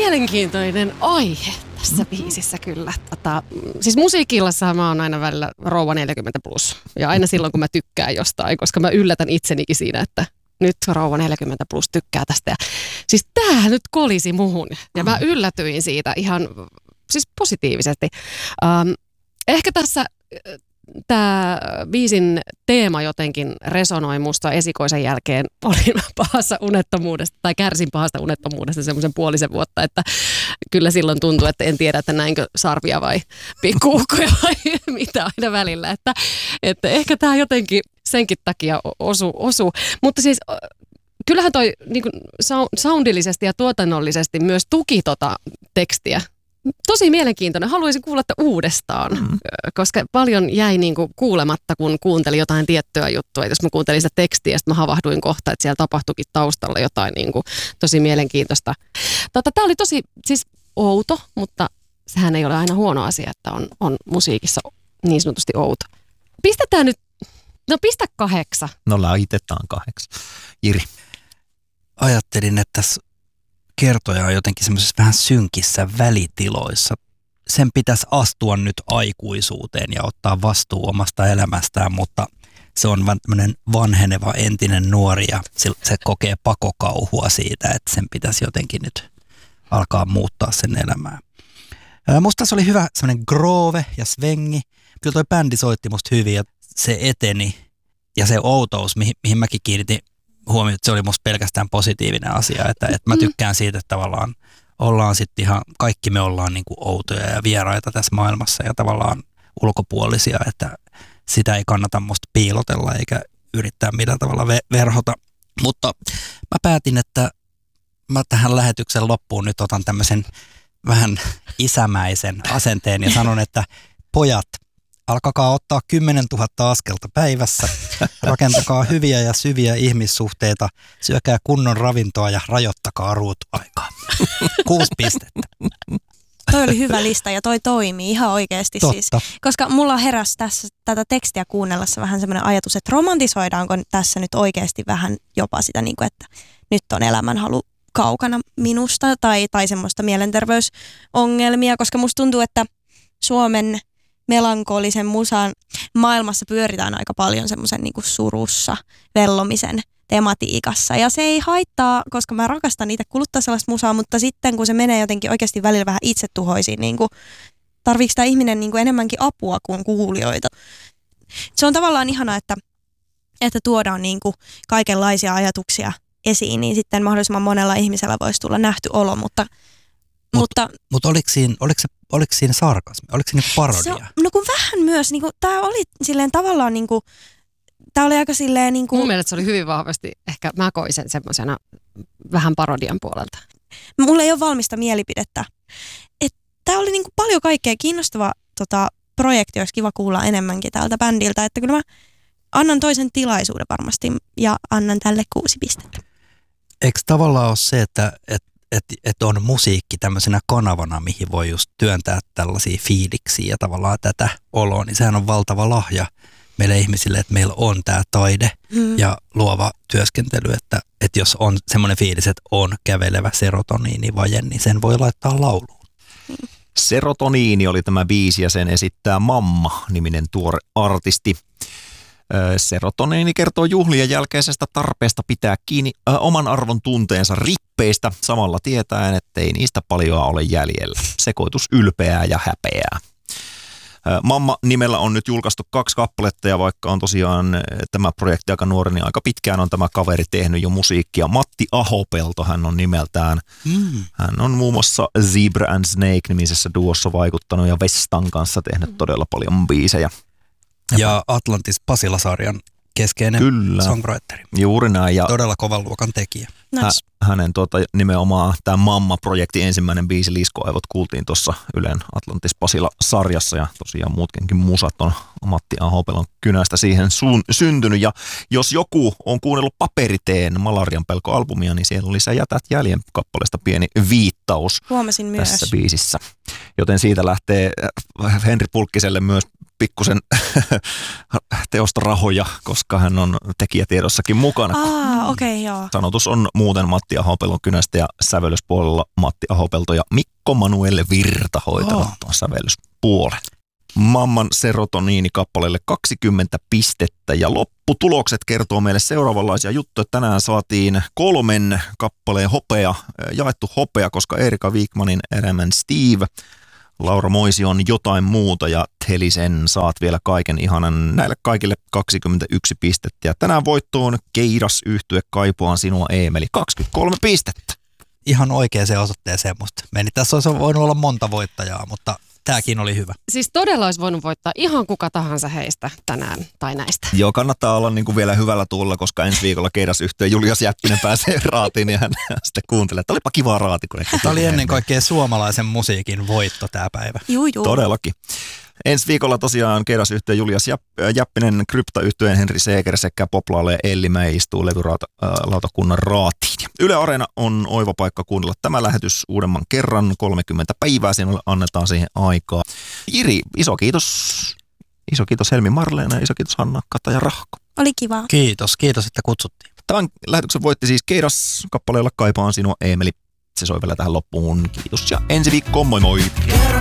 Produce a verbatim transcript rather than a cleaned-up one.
mielenkiintoinen aihe tässä biisissä kyllä. Tota, siis musiikillassa mä oon aina välillä rouva neljäkymmentä plus. Ja aina silloin, kun mä tykkään jostain, koska mä yllätän itsenikin siinä, että nyt rouva neljäkymmentä plus tykkää tästä. Ja siis tämähän nyt kolisi muhun. Ja mä yllätyin siitä ihan siis positiivisesti. Ähm, ehkä tässä tämä biisin teema jotenkin resonoi musta esikoisen jälkeen. Olin pahassa unettomuudesta tai kärsin pahasta unettomuudesta semmoisen puolisen vuotta, että kyllä silloin tuntui, että en tiedä, että näinkö sarvia vai pikkuukkoja vai mitä aina välillä. Että, että ehkä tämä jotenkin senkin takia osu, osu. Mutta siis kyllähän toi niin kuin soundillisesti ja tuotannollisesti myös tuki tota tekstiä. Tosi mielenkiintoinen. Haluaisin kuulla että uudestaan, mm. koska paljon jäi niinku kuulematta, kun kuuntelin jotain tiettyä juttua. Et jos mä kuuntelin sitä tekstiä, sitten mä havahduin kohta, että siellä tapahtuikin taustalla jotain niinku tosi mielenkiintoista. Tota, tää oli tosi siis outo, mutta sehän ei ole aina huono asia, että on, on musiikissa niin sanotusti outo. Pistetään nyt, no pistä kahdeksan. No laitetaan kahdeksan. Jiri. Ajattelin, että tässä kertoja on jotenkin semmoisessa vähän synkissä välitiloissa. Sen pitäisi astua nyt aikuisuuteen ja ottaa vastuu omasta elämästään, mutta se on tämmöinen vanheneva entinen nuori ja se kokee pakokauhua siitä, että sen pitäisi jotenkin nyt alkaa muuttaa sen elämää. Musta se oli hyvä semmoinen groove ja svengi. Kyllä toi bändi soitti musta hyvin ja se eteni ja se outous, mihin, mihin mäkin kiinnitin huomioon, että se oli musta pelkästään positiivinen asia, että, että mä tykkään siitä, että tavallaan ollaan sitten ihan, kaikki me ollaan niin kuin outoja ja vieraita tässä maailmassa ja tavallaan ulkopuolisia, että sitä ei kannata musta piilotella eikä yrittää millään tavalla ve- verhota. Mutta mä päätin, että mä tähän lähetyksen loppuun nyt otan tämmöisen vähän isämäisen asenteen ja sanon, että pojat, alkakaa ottaa kymmenentuhatta askelta päivässä, rakentakaa hyviä ja syviä ihmissuhteita, syökää kunnon ravintoa ja rajoittakaa ruutuaikaa. Kuusi pistettä. Toi oli hyvä lista ja toi toimii ihan oikeasti. Totta. Siis. Koska mulla heräsi tässä tätä tekstiä kuunnellessa vähän semmoinen ajatus, että romantisoidaanko tässä nyt oikeasti vähän jopa sitä, niin kuin, että nyt on elämänhalu kaukana minusta tai, tai semmoista mielenterveysongelmia, koska musta tuntuu, että Suomen melankolisen musan maailmassa pyöritään aika paljon semmoisen niin kuin surussa vellomisen tematiikassa. Ja se ei haittaa, koska mä rakastan niitä kuluttaa sellaista musaa, mutta sitten kun se menee jotenkin oikeasti välillä vähän itsetuhoisiin, niin kuin, tarviiko tämä ihminen niin kuin enemmänkin apua kuin kuulijoita. Se on tavallaan ihanaa, että, että tuodaan niin kuin kaikenlaisia ajatuksia esiin, niin sitten mahdollisimman monella ihmisellä voisi tulla nähty olo, mutta Mut, mutta mutta oliko siinä, oliko se, oliko siinä sarkasmi? Oliko siinä parodia? Se, no kun vähän myös, niin tämä oli silleen tavallaan, niin kuin, tämä oli aika silleen niin kuin, mun mielestä se oli hyvin vahvasti, ehkä mä koin sen semmoisena vähän parodian puolelta. Mulla ei ole valmista mielipidettä. Tämä oli niin kuin paljon kaikkea kiinnostava tota, projekti, olisi kiva kuulla enemmänkin tältä bändiltä, että kyllä mä annan toisen tilaisuuden varmasti ja annan tälle kuusi pistettä. Eikö tavallaan ole se, että et, et, et on musiikki tämmöisenä kanavana, mihin voi just työntää tällaisia fiiliksiä ja tavallaan tätä oloa, niin sehän on valtava lahja meille ihmisille, että meillä on tämä taide hmm. ja luova työskentely, että, että jos on semmoinen fiilis, että on kävelevä serotoniinivaje, niin sen voi laittaa lauluun. Hmm. Serotoniini oli tämä biisi ja sen esittää Mamma-niminen tuore artisti. Serotoniini kertoo juhlien jälkeisestä tarpeesta pitää kiinni ö, oman arvon tunteensa rippeistä, samalla tietäen, ettei niistä paljoa ole jäljellä. Sekoitus ylpeää ja häpeää. Mamma-nimellä on nyt julkaistu kaksi kappaletta ja vaikka on tosiaan tämä projekti aika nuori, niin aika pitkään on tämä kaveri tehnyt jo musiikkia. Matti Ahopelto hän on nimeltään. Mm. Hän on muun muassa Zebra and Snake-nimisessä duossa vaikuttanut ja Vestan kanssa tehnyt todella paljon biisejä. Ja Atlantis Pasila-sarjan keskeinen Kyllä. songwriteri. Juuri näin. Ja todella kovan luokan tekijä. Nice. Hä, hänen tuota, nimenomaan tämä Mamma-projekti ensimmäinen biisi Liskoaivot kuultiin tuossa Ylen Atlantis Pasila-sarjassa ja tosiaan muutkin musat on Matti Ahopelon kynästä siihen suun, syntynyt. Ja jos joku on kuunnellut Paperiteen Malarian pelko-albumia, niin siellä oli Sä jätät jäljen kappaleesta pieni viittaus. Joo, huomasin myös. Tässä biisissä. Joten siitä lähtee Henri Pulkkiselle myös pikkusen teosta rahoja, koska hän on tekijätiedossakin mukana. Aa, okei, okay, joo. Sanotus on muuten Matti Ahopelon kynästä ja sävellyspuolella Matti Ahopelto ja Mikko Manuelle Virta hoitavat tuon sävellyspuolen. Mamman serotoniini-kappaleelle kaksikymmentä pistettä ja lopputulokset kertoo meille seuraavanlaisia juttuja. Tänään saatiin kolmen kappaleen hopea, jaettu hopea, koska Erika Wigmanin Eremen Steve, Laura Moision Jotain muuta ja Telisen saat vielä kaiken ihanan. Näille kaikille kaksikymmentäyksi pistettä ja tänään voittoon Keidas yhtye Kaipuaan sinua Eemeli kaksikymmentäkolme pistettä. Ihan oikeaan osoitteeseen musta meni. Tässä olisi voinut olla monta voittajaa, mutta tämäkin oli hyvä. Siis todella olisi voinut voittaa ihan kuka tahansa heistä tänään tai näistä. Joo, kannattaa olla niin kuin vielä hyvällä tuulla, koska ensi viikolla Keidas-yhtyeen Julius Jäppinen pääsee raatiin ja hän sitten kuuntelee, että olipa kiva raati. Kun tämä oli ennen kaikkea suomalaisen musiikin voitto tämä päivä. Juu, juu. Todellakin. Ensi viikolla tosiaan Keidas-yhtyeen Julius Jäppinen, Krypta-yhtyeen Henri Seeger sekä Poplaale ja Ellimäe istuu levylautakunnan raatiin. Yle Areena on oiva paikka kuunnella tämä lähetys uudemman kerran, kolmekymmentä päivää, sinulle annetaan siihen aikaa. Jiri, iso kiitos. Iso kiitos Helmi Marleena ja iso kiitos Hanna Kataja Rahko. Oli kiva. Kiitos, kiitos että kutsuttiin. Tämän lähetyksen voitti siis Keidas kappaleella Kaipaan sinua Eemeli. Se soi vielä tähän loppuun. Kiitos ja ensi viikkoon, moi moi!